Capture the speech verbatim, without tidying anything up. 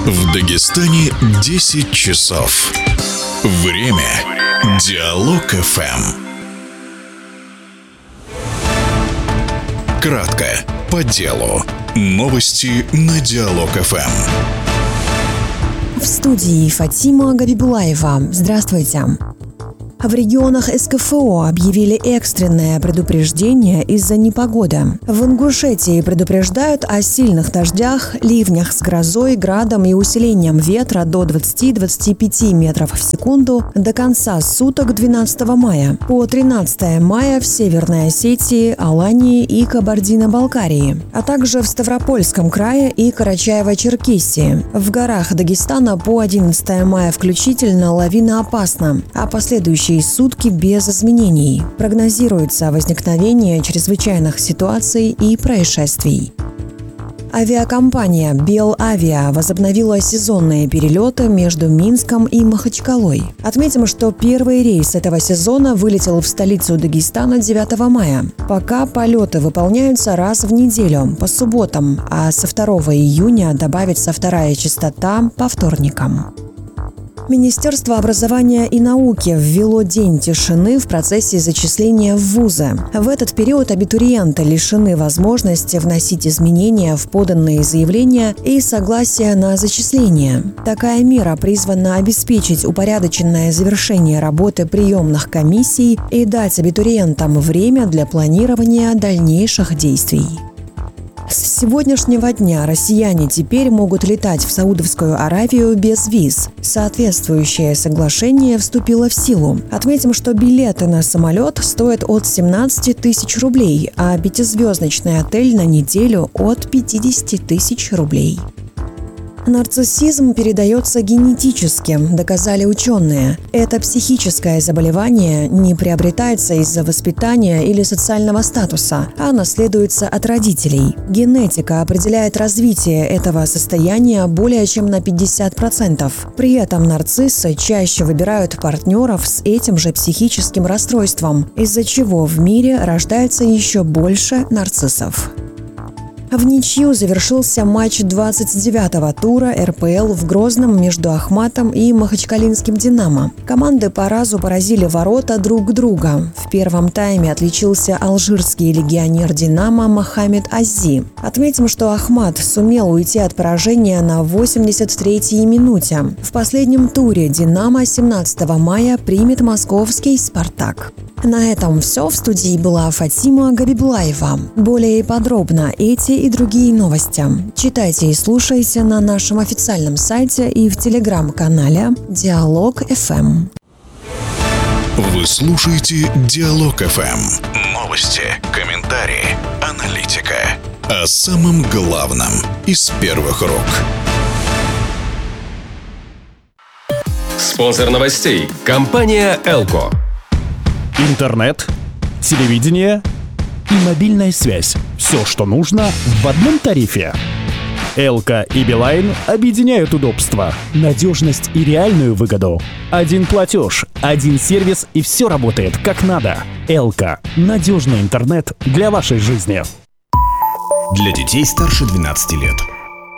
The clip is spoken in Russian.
В Дагестане десять часов. Время Диалог эф эм. Кратко, по делу. Новости на Диалог эф эм. В студии Фатима Габибулаева. Здравствуйте. В регионах эс ка эф о объявили экстренное предупреждение из-за непогоды. В Ингушетии предупреждают о сильных дождях, ливнях с грозой, градом и усилением ветра до двадцати-двадцати пяти метров в секунду до конца суток двенадцатого мая. По тринадцатое мая в Северной Осетии, Алании и Кабардино-Балкарии, а также в Ставропольском крае и Карачаево-Черкесии. В горах Дагестана по одиннадцатое мая включительно лавиноопасно, а последующие сутки без изменений. Прогнозируется возникновение чрезвычайных ситуаций и происшествий. Авиакомпания «Белавиа» возобновила сезонные перелеты между Минском и Махачкалой. Отметим, что первый рейс этого сезона вылетел в столицу Дагестана девятого мая. Пока полеты выполняются раз в неделю, по субботам, а со второго июня добавится вторая частота по вторникам. Министерство образования и науки ввело день тишины в процессе зачисления в вузы. В этот период абитуриенты лишены возможности вносить изменения в поданные заявления и согласия на зачисление. Такая мера призвана обеспечить упорядоченное завершение работы приемных комиссий и дать абитуриентам время для планирования дальнейших действий. С сегодняшнего дня россияне теперь могут летать в Саудовскую Аравию без виз. Соответствующее соглашение вступило в силу. Отметим, что билеты на самолет стоят от семнадцати тысяч рублей, а пятизвездочный отель на неделю от пятидесяти тысяч рублей. Нарциссизм передается генетически, доказали ученые. Это психическое заболевание не приобретается из-за воспитания или социального статуса, а наследуется от родителей. Генетика определяет развитие этого состояния более чем на пятьдесят процентов. При этом нарциссы чаще выбирают партнеров с этим же психическим расстройством, из-за чего в мире рождается еще больше нарциссов. В ничью завершился матч двадцать девятого тура эр пэ эл в Грозном между Ахматом и Махачкалинским «Динамо». Команды по разу поразили ворота друг друга. В первом тайме отличился алжирский легионер «Динамо» Мохаммед Аззи. Отметим, что Ахмат сумел уйти от поражения на восемьдесят третьей минуте. В последнем туре «Динамо» семнадцатого мая примет московский «Спартак». На этом все. В студии была Фатима Габибулаева. Более подробно эти и другие новости читайте и слушайте на нашем официальном сайте и в телеграм-канале Диалог эф эм. Вы слушаете Диалог эф эм. Новости, комментарии, аналитика. О самом главном из первых рук. Спонсор новостей – компания «Элко». Интернет, телевидение и мобильная связь. Все, что нужно, в одном тарифе. Элка и Билайн объединяют удобство, надежность и реальную выгоду. Один платеж, один сервис, и все работает как надо. Элка – надежный интернет для вашей жизни. Для детей старше двенадцати лет.